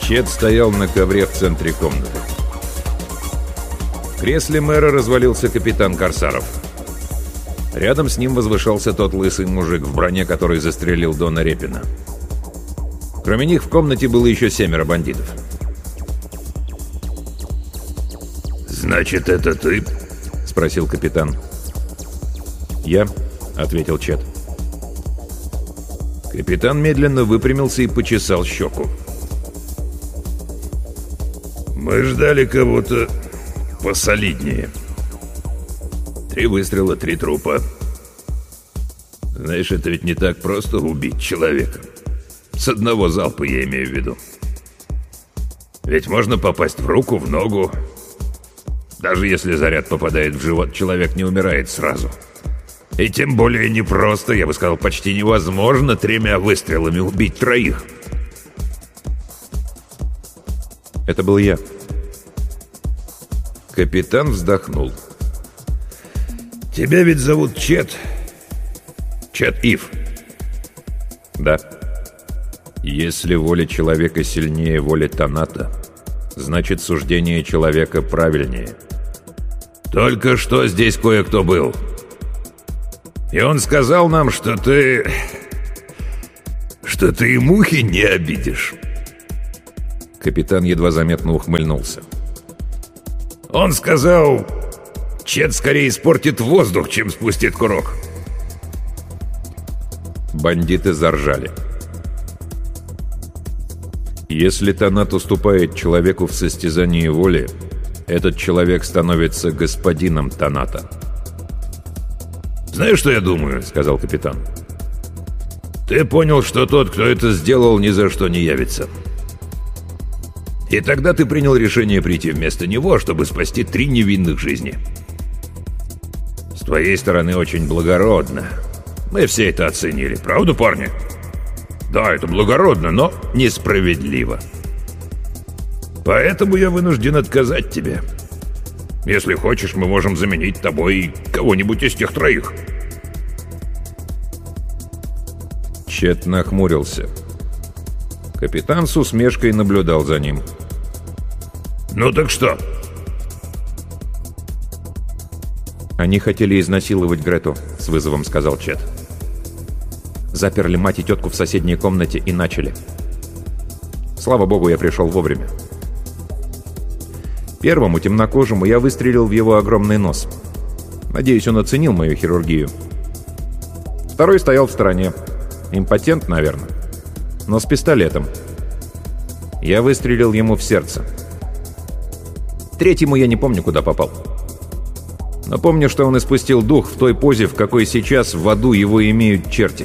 Чет стоял на ковре в центре комнаты. В кресле мэра развалился капитан Корсаров. Рядом с ним возвышался тот лысый мужик в броне, который застрелил Дона Репина. Кроме них в комнате было еще 7 бандитов. «Значит, это ты?» — спросил капитан. «Я», — ответил Чет. Капитан медленно выпрямился и почесал щеку. «Мы ждали кого-то посолиднее. 3 выстрела, 3 трупа. Знаешь, это ведь не так просто убить человека. С одного залпа, я имею в виду. Ведь можно попасть в руку, в ногу. Даже если заряд попадает в живот, человек не умирает сразу. И тем более непросто, я бы сказал, почти невозможно 3 выстрелами убить 3. Это был я. Капитан вздохнул. Тебя ведь зовут Чет. Чет Ив. Да. Если воля человека сильнее воли Таната, значит, суждение человека правильнее. Только что здесь кое-кто был. И он сказал нам, что ты и мухи не обидишь. Капитан едва заметно ухмыльнулся. Он сказал, Чет скорее испортит воздух, чем спустит курок. Бандиты заржали. Если Танат уступает человеку в состязании воли, этот человек становится господином Таната. «Знаешь, что я думаю?» — сказал капитан. «Ты понял, что тот, кто это сделал, ни за что не явится. И тогда ты принял решение прийти вместо него, чтобы спасти 3 невинных жизни. С твоей стороны очень благородно. Мы все это оценили. Правда, парни? Да, это благородно, но несправедливо. Поэтому я вынужден отказать тебе. Если хочешь, мы можем заменить тобой кого-нибудь из тех 3. Чет нахмурился. Капитан с усмешкой наблюдал за ним. «Ну так что?» «Они хотели изнасиловать Грету», — с вызовом сказал Чет. «Заперли мать и тетку в соседней комнате и начали. Слава богу, я пришел вовремя. Первому темнокожему я выстрелил в его огромный нос. Надеюсь, он оценил мою хирургию. Второй стоял в стороне. Импотент, наверное. Но с пистолетом. Я выстрелил ему в сердце. Третьему я не помню, куда попал. Но помню, что он испустил дух в той позе, в какой сейчас в аду его имеют черти».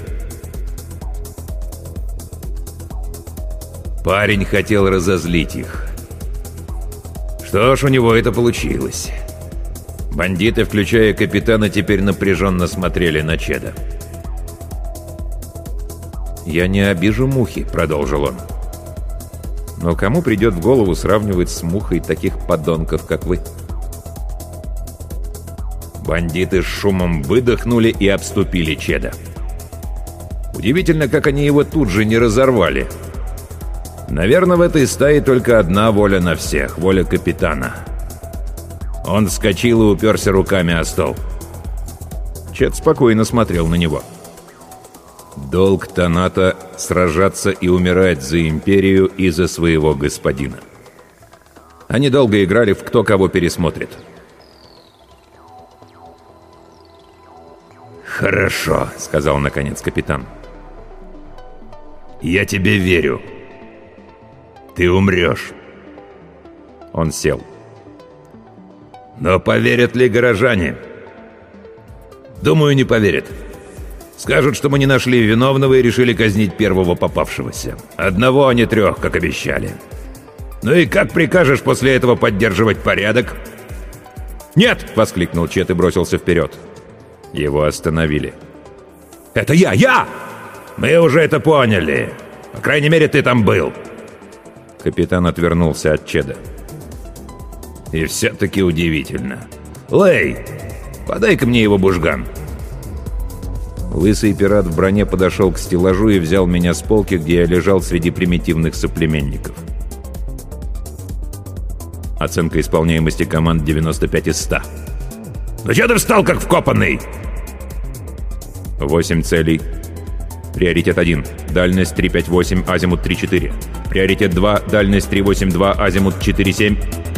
Парень хотел разозлить их. Что ж, у него это получилось. Бандиты, включая капитана, теперь напряженно смотрели на Чеда. «Я не обижу мухи», — продолжил он. «Но кому придет в голову сравнивать с мухой таких подонков, как вы?» Бандиты с шумом выдохнули и обступили Чеда. Удивительно, как они его тут же не разорвали. Наверное, в этой стае только одна воля на всех — воля капитана. Он вскочил и уперся руками о стол. Чет спокойно смотрел на него. Долг Таната — сражаться и умирать за империю и за своего господина. Они долго играли в «кто кого пересмотрит». «Хорошо», — сказал наконец капитан. «Я тебе верю. Ты умрешь». Он сел. «Но поверят ли горожане?» «Думаю, не поверят. Скажут, что мы не нашли виновного и решили казнить первого попавшегося. Одного, а не 3, как обещали. Ну и как прикажешь после этого поддерживать порядок?» «Нет!» — воскликнул Чет и бросился вперед. Его остановили. «Это я! Мы уже это поняли. По крайней мере, ты там был». Капитан отвернулся от Чеда. «И все-таки удивительно. Лэй, подай-ка мне его бужган». Лысый пират в броне подошел к стеллажу и взял меня с полки, где я лежал среди примитивных соплеменников. Оценка исполняемости команд 95 из 100. «Ну чё ты встал, как вкопанный?» 8 целей. Приоритет 1. Дальность 358, азимут 34. Приоритет 2. Дальность 382, азимут 47.